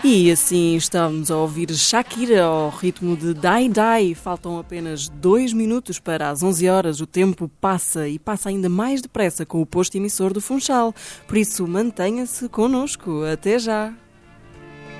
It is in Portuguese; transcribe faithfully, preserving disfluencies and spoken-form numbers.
E assim estamos a ouvir Shakira ao ritmo de Die Die. Faltam apenas dois minutos para as onze horas. O tempo passa e passa ainda mais depressa com o posto emissor do Funchal. Por isso, mantenha-se connosco. Até já!